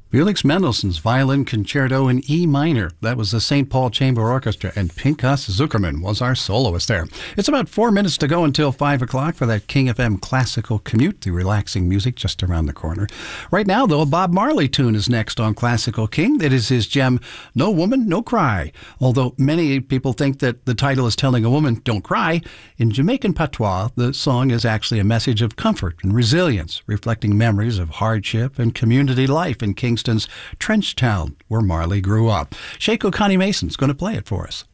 Felix Mendelssohn's Violin Concerto in E minor. That was the St. Paul Chamber Orchestra, and Pinchas Zuckerman was our soloist there. It's about 4 minutes to go until 5 o'clock for that King FM classical commute, the relaxing music just around the corner. Right now, though, a Bob Marley tune is next on Classical King. It is his gem, No Woman, No Cry. Although many people think that the title is telling a woman, don't cry, in Jamaican patois, the song is actually a message of comfort and resilience, reflecting memories of hardship and community life in Kingston's Trench Town, where Marley grew up. Sheiko Connie Mason's going to play it for us.